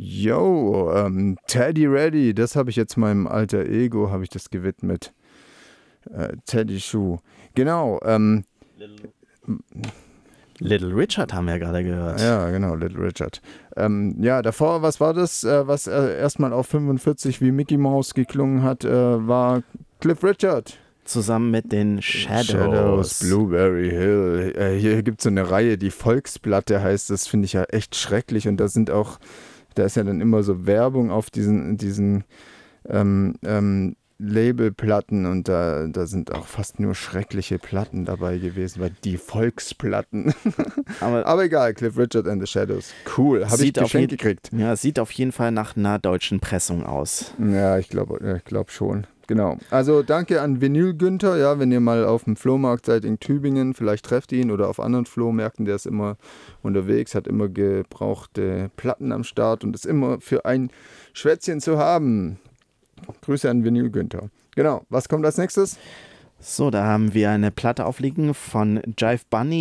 Yo, Teddy Ready, das habe ich jetzt meinem alter Ego, habe ich das gewidmet. Teddy Schuh. Genau, Little Richard haben wir ja gerade gehört. ja, genau, Little Richard. Ja, davor, was war das, was erstmal auf 45 wie Mickey Mouse geklungen hat, war Cliff Richard. Zusammen mit den Shadows, Blueberry Hill. Hier gibt es so eine Reihe, die Volksplatte heißt, das finde ich ja echt schrecklich. Und da ist ja dann immer so Werbung auf diesen Labelplatten und da sind auch fast nur schreckliche Platten dabei gewesen, weil die Volksplatten. Aber egal, Cliff Richard and the Shadows. Cool, habe ich geschenkt gekriegt. Ja, sieht auf jeden Fall nach einer deutschen Pressung aus. Ja, ich glaub schon. Genau. Also danke an Vinyl Günther, ja, wenn ihr mal auf dem Flohmarkt seid in Tübingen, vielleicht trefft ihr ihn oder auf anderen Flohmärkten, der ist immer unterwegs, hat immer gebrauchte Platten am Start und ist immer für ein Schwätzchen zu haben. Grüße an Vinyl Günther. Genau, was kommt als nächstes? So, da haben wir eine Platte aufliegen von Jive Bunny.